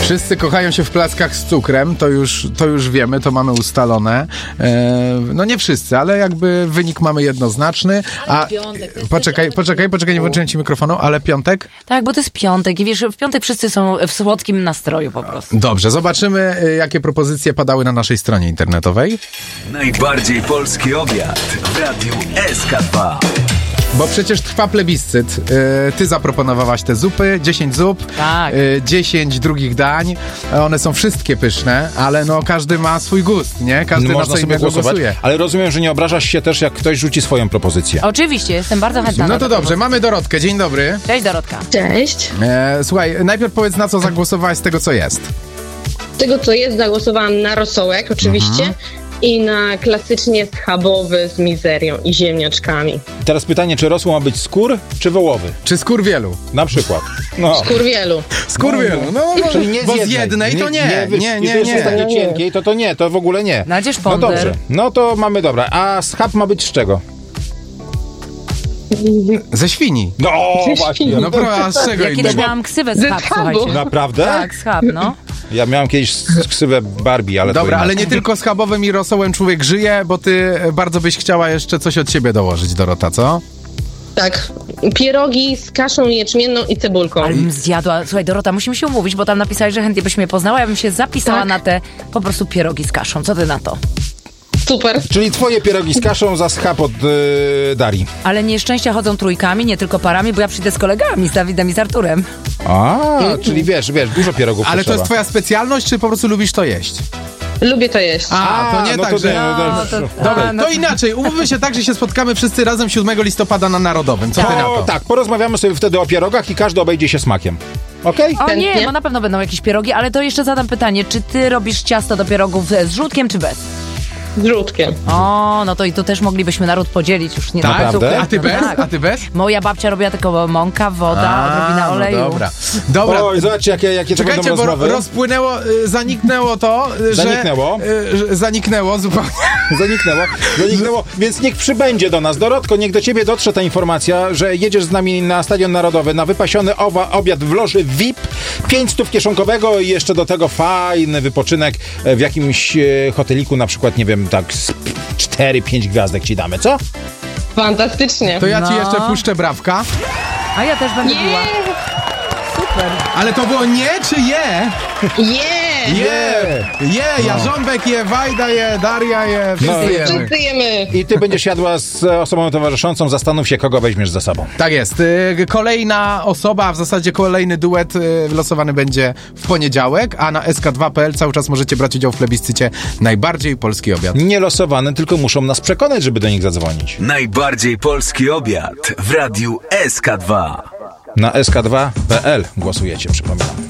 Wszyscy kochają się w plackach z cukrem, to już wiemy, to mamy ustalone. No nie wszyscy, ale jakby wynik mamy jednoznaczny. A poczekaj, nie włączyłem ci mikrofonu, ale piątek? Tak, bo to jest piątek i wiesz, w piątek wszyscy są w słodkim nastroju po prostu. Dobrze, zobaczymy, jakie propozycje padały na naszej stronie internetowej. Najbardziej polski obiad w Radiu SK2. Bo przecież trwa plebiscyt. Ty zaproponowałaś te zupy, 10 zup, Tak. 10 drugich dań. One są wszystkie pyszne, ale no każdy ma swój gust, nie? Każdy na Można co sobie innego głosuje. ale rozumiem, że nie obrażasz się też, jak ktoś rzuci swoją propozycję. Oczywiście, jestem bardzo chętna. No na to dobrze, mamy Dorotkę, dzień dobry. Cześć Dorotka. Cześć. Słuchaj, najpierw powiedz, na co zagłosowałaś z tego, co jest. Z tego co jest, zagłosowałam na rosołek oczywiście i na klasycznie schabowy z mizerią i ziemniaczkami. Teraz pytanie, czy rosół ma być skór, czy wołowy? Czy skurwielu? Na przykład. No. Skurwielu. Skurwielu, no Czyli nie bo z jednej to nie. Jeśli jest takie cienkiej, to nie, to w ogóle nie. Znajdziesz No ponder. dobrze, no to mamy dobra. A schab ma być z czego? Ze świni. No właśnie. No a z czego Ja kiedyś innego? miałam ksywę Ze schab, schabu. słuchajcie. Naprawdę? Tak, schab, no. Ja miałem kiedyś ksywę Barbie, ale Dobra, to ale nie tylko schabowym i rosołem człowiek żyje, bo ty bardzo byś chciała jeszcze coś od siebie dołożyć, Dorota, co? Tak. Pierogi z kaszą jęczmienną i cebulką. Ale bym zjadła. Słuchaj, Dorota, musimy się umówić, bo tam napisałeś, że chętnie byś mnie poznała. Ja bym się zapisała Tak. na te po prostu pierogi z kaszą. Co ty na to? Super. Czyli twoje pierogi z kaszą za schab od Darii. Ale nieszczęścia chodzą trójkami, nie tylko parami, bo ja przyjdę z kolegami, z Dawidem i z Arturem. Czyli wiesz, dużo pierogów Ale to potrzeba. jest twoja specjalność, czy po prostu lubisz to jeść? Lubię to jeść. To nie no tak, to że... nie, Dobra, no to inaczej. Umówmy się tak, że się spotkamy wszyscy razem 7 listopada na Narodowym. Co ty na to? Tak, porozmawiamy sobie wtedy o pierogach i każdy obejdzie się smakiem. Okej? O nie, Chętnie. bo na pewno będą jakieś pierogi, ale to jeszcze zadam pytanie, czy ty robisz ciasto do pierogów z żółtkiem, czy bez? Z żółtkiem. O, no to i tu też moglibyśmy naród podzielić już nie Tak? tylko cukier. A ty bez? Tak. A ty bez? Moja babcia robiła tylko mąka, woda, odrobina oleju. No dobra. Oj, zobaczcie, jakie to Czekajcie, będą bo rozmowy. rozpłynęło, zaniknęło to, Zaniknęło? że... Zaniknęło zupełnie. Zaniknęło, więc niech przybędzie do nas. Dorotko, niech do ciebie dotrze ta informacja, że jedziesz z nami na Stadion Narodowy, na wypasiony obiad w loży VIP, 500 kieszonkowego i jeszcze do tego fajny wypoczynek w jakimś hoteliku, na przykład, nie wiem, tak z 4-5 gwiazdek ci damy, co? Fantastycznie. To ja ci No. jeszcze puszczę brawka. A ja też będę biła. Super. Ale to było nie czy je? Jarząbek je, Wajda je, Daria je, wszyscy jemy. Wszyscy jemy. I ty będziesz jadła z osobą towarzyszącą, zastanów się, kogo weźmiesz ze sobą. Tak jest. Kolejna osoba, a w zasadzie kolejny duet wylosowany będzie w poniedziałek, a na sk2.pl cały czas możecie brać udział w plebiscycie Najbardziej Polski Obiad. Nie losowane, tylko muszą nas przekonać, żeby do nich zadzwonić. Najbardziej polski obiad w Radiu SK2. Na sk2.pl głosujecie, przypominam.